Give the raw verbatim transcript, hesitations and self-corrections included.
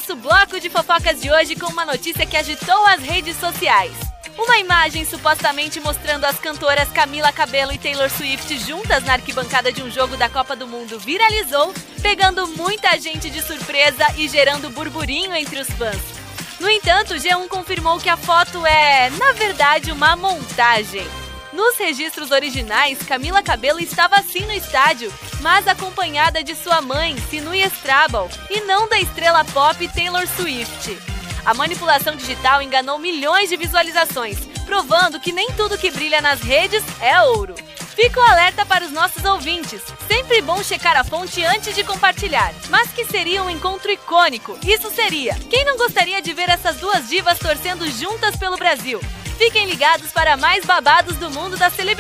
nosso bloco de fofocas de hoje com uma notícia que agitou as redes sociais. Uma imagem supostamente mostrando as cantoras Camila Cabello e Taylor Swift juntas na arquibancada de um jogo da Copa do Mundo viralizou, pegando muita gente de surpresa e gerando burburinho entre os fãs. No entanto, o G um confirmou que a foto é, na verdade, uma montagem. Nos registros originais, Camila Cabello estava sim no estádio, mas acompanhada de sua mãe, Sinui Strábal, e não da estrela pop Taylor Swift. A manipulação digital enganou milhões de visualizações, provando que nem tudo que brilha nas redes é ouro. Fica o alerta para os nossos ouvintes. Sempre bom checar a fonte antes de compartilhar. Mas que seria um encontro icônico? Isso seria. Quem não gostaria de ver essas duas divas torcendo juntas pelo Brasil? Fiquem ligados para mais babados do mundo da celebridade.